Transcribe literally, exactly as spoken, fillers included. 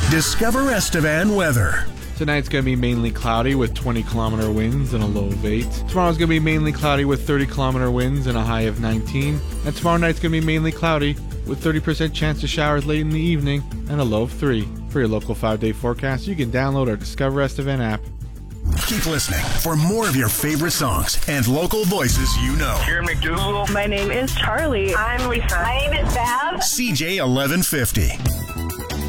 Discover Estevan weather. Tonight's going to be mainly cloudy with twenty kilometer winds and a low of eight. Tomorrow's going to be mainly cloudy with thirty kilometer winds and a high of nineteen. And tomorrow night's going to be mainly cloudy with thirty percent chance of showers late in the evening and a low of three. For your local five-day forecast, you can download our Discover Estevan app. Keep listening for more of your favorite songs and local voices you know. Here, McDougal. My name is Charlie. I'm Lisa. My name is Bev. C J eleven fifty.